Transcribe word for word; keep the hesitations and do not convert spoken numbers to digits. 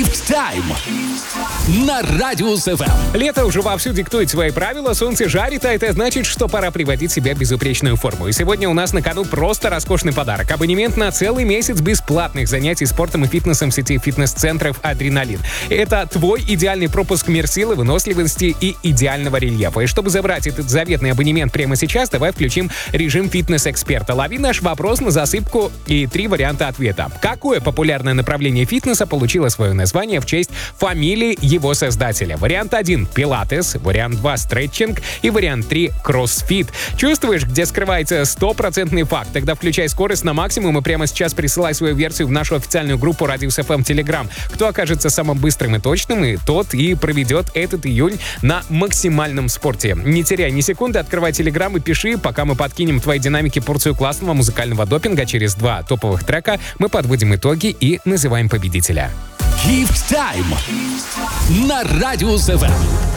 Gift Time на Радиус эф эм. Лето уже вовсю диктует свои правила, солнце жарит, а это значит, что пора приводить себя в безупречную форму. И сегодня у нас на кону просто роскошный подарок. Абонемент на целый месяц бесплатных занятий спортом и фитнесом в сети фитнес-центров «Адреналин». Это твой идеальный пропуск в мир силы, выносливости и идеального рельефа. И чтобы забрать этот заветный абонемент прямо сейчас, давай включим режим фитнес-эксперта. Лови наш вопрос на засыпку и три варианта ответа. Какое популярное направление фитнеса получило свое название в честь фамилии его создателя? Вариант один — пилатес, вариант два — стретчинг и вариант три — кроссфит. Чувствуешь, где скрывается стопроцентный факт? Тогда включай скорость на максимум и прямо сейчас присылай свою версию в нашу официальную группу Радиус эф эм Telegram. Кто окажется самым быстрым и точным, и тот и проведет этот июнь на максимальном спорте. Не теряй ни секунды, открывай Telegram и пиши, пока мы подкинем в твои динамики порцию классного музыкального допинга. Через два топовых трека мы подводим итоги и называем победителя. Gift Time на Радиус эф эм.